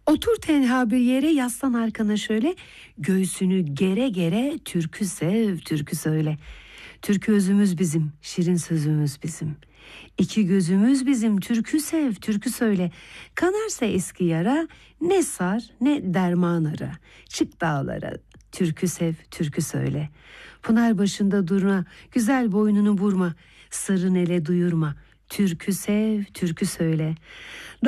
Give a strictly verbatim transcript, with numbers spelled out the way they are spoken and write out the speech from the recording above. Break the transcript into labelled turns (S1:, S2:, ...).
S1: Otur tenha bir yere, yaslan arkana şöyle. Göğsünü gere gere türkü sev, türkü söyle. Türkü özümüz bizim, şirin sözümüz bizim. İki gözümüz bizim, türkü sev, türkü söyle. Kanarsa eski yara, ne sar ne derman ara. Çık dağlara, türkü sev, türkü söyle. Pınar başında durma, güzel boynunu vurma. Sırrın ele duyurma. Türkü sev, türkü söyle.